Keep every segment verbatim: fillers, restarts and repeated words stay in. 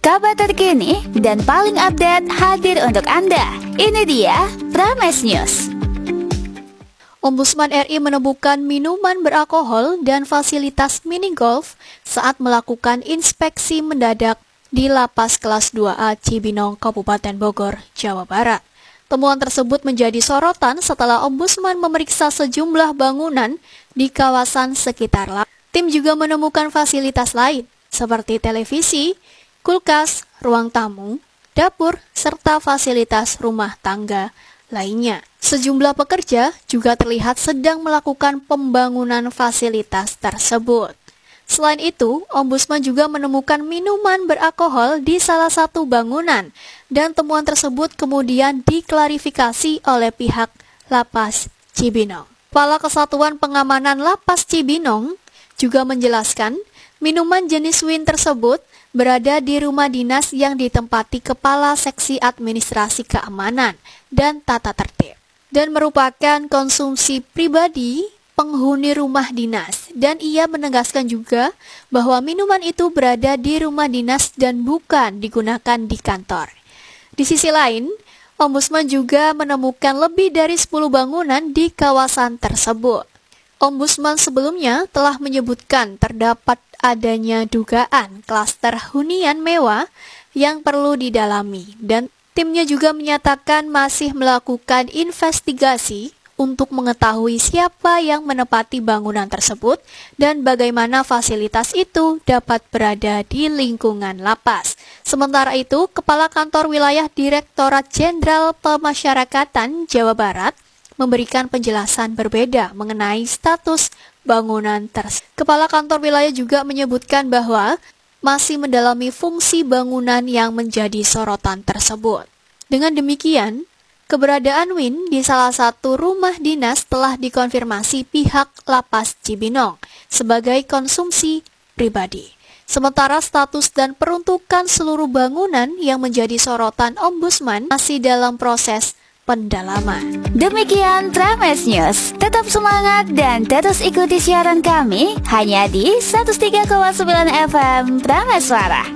kabar terkini dan paling update hadir untuk Anda. Ini dia Prames News. Ombudsman R I menemukan minuman beralkohol dan fasilitas mini golf saat melakukan inspeksi mendadak di Lapas Kelas dua A Cibinong, Kabupaten Bogor, Jawa Barat. Temuan tersebut menjadi sorotan setelah Ombudsman memeriksa sejumlah bangunan di kawasan sekitar lapas. Tim juga menemukan fasilitas lain seperti televisi, kulkas, ruang tamu, dapur, serta fasilitas rumah tangga lainnya. Sejumlah pekerja juga terlihat sedang melakukan pembangunan fasilitas tersebut. Selain itu, Ombudsman juga menemukan minuman beralkohol di salah satu bangunan, dan temuan tersebut kemudian diklarifikasi oleh pihak Lapas Cibinong. Kepala Kesatuan Pengamanan Lapas Cibinong juga menjelaskan minuman jenis wine tersebut berada di rumah dinas yang ditempati Kepala Seksi Administrasi Keamanan dan Tata Tertib dan merupakan konsumsi pribadi penghuni rumah dinas, dan ia menegaskan juga bahwa minuman itu berada di rumah dinas dan bukan digunakan di kantor. Di sisi lain, Ombudsman juga menemukan lebih dari sepuluh bangunan di kawasan tersebut. Ombudsman sebelumnya telah menyebutkan terdapat adanya dugaan klaster hunian mewah yang perlu didalami, dan timnya juga menyatakan masih melakukan investigasi untuk mengetahui siapa yang menempati bangunan tersebut dan bagaimana fasilitas itu dapat berada di lingkungan lapas. Sementara itu, Kepala Kantor Wilayah Direktorat Jenderal Pemasyarakatan Jawa Barat memberikan penjelasan berbeda mengenai status bangunan tersebut. Kepala Kantor Wilayah juga menyebutkan bahwa masih mendalami fungsi bangunan yang menjadi sorotan tersebut. Dengan demikian, keberadaan wine di salah satu rumah dinas telah dikonfirmasi pihak Lapas Cibinong sebagai konsumsi pribadi. Sementara status dan peruntukan seluruh bangunan yang menjadi sorotan Ombudsman masih dalam proses pendalaman. Demikian Prames News. Tetap semangat dan terus ikuti siaran kami hanya di seratus tiga koma sembilan F M Prames Suara.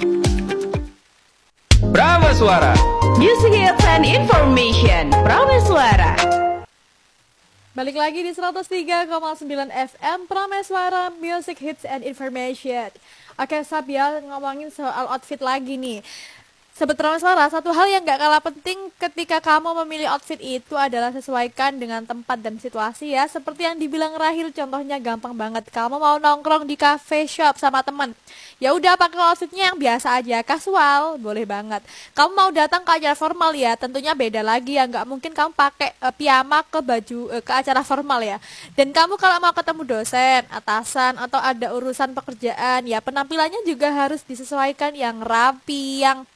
Prames Suara. Music hits and information. Prames Suara. Balik lagi di seratus tiga koma sembilan F M Prames Suara, Music hits and information. Oke, Sab ya, ngomongin soal outfit lagi nih. Sebetulnya suara, satu hal yang gak kalah penting ketika kamu memilih outfit itu adalah sesuaikan dengan tempat dan situasi ya. Seperti yang dibilang Rahil, contohnya gampang banget. Kamu mau nongkrong di cafe shop sama temen, ya udah pakai outfitnya yang biasa aja, kasual, boleh banget. Kamu mau datang ke acara formal ya, tentunya beda lagi ya. Gak mungkin kamu pakai uh, piyama ke baju uh, ke acara formal ya. Dan kamu kalau mau ketemu dosen, atasan, atau ada urusan pekerjaan ya, penampilannya juga harus disesuaikan yang rapi, yang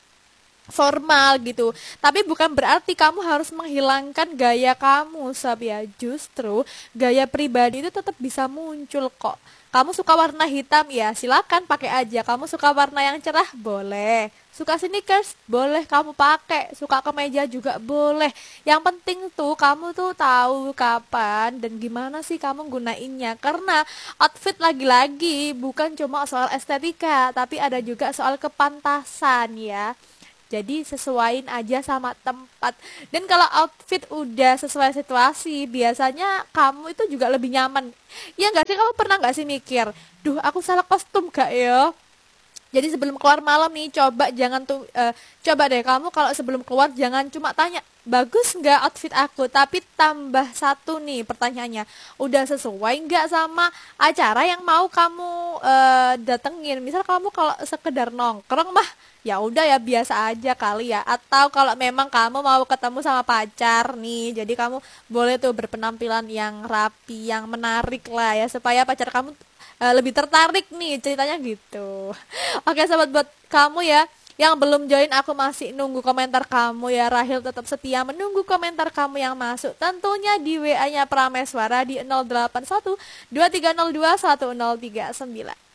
formal gitu. Tapi bukan berarti kamu harus menghilangkan gaya kamu, Sob ya. Justru gaya pribadi itu tetap bisa muncul kok. Kamu suka warna hitam ya, silakan pakai aja. Kamu suka warna yang cerah, boleh. Suka sneakers, boleh kamu pakai. Suka kemeja juga boleh. Yang penting tuh kamu tuh tahu kapan dan gimana sih kamu gunainnya. Karena outfit lagi-lagi bukan cuma soal estetika, tapi ada juga soal kepantasan ya. Jadi sesuaiin aja sama tempat. Dan kalau outfit udah sesuai situasi, biasanya kamu itu juga lebih nyaman. Ya gak sih, kamu pernah gak sih mikir, duh aku salah kostum gak ya? Jadi sebelum keluar malam nih, coba jangan tuh uh, coba deh kamu kalau sebelum keluar jangan cuma tanya bagus nggak outfit aku, tapi tambah satu nih pertanyaannya, udah sesuai nggak sama acara yang mau kamu uh, datengin. Misal kamu kalau sekedar nongkrong mah ya udah ya biasa aja kali ya. Atau kalau memang kamu mau ketemu sama pacar nih, jadi kamu boleh tuh berpenampilan yang rapi, yang menarik lah ya, supaya pacar kamu Uh, lebih tertarik nih ceritanya gitu. Oke sahabat, buat kamu ya yang belum join, aku masih nunggu komentar kamu ya. Rahil tetap setia menunggu komentar kamu yang masuk, tentunya di W A-nya Prames Suara di nol delapan satu dua tiga nol dua satu nol tiga sembilan.